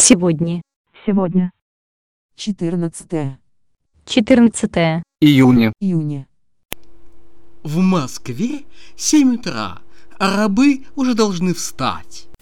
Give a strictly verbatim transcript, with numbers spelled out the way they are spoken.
Сегодня. Сегодня. четырнадцатое четырнадцатое июня. июня. В Москве семь утра, а рабы уже должны встать.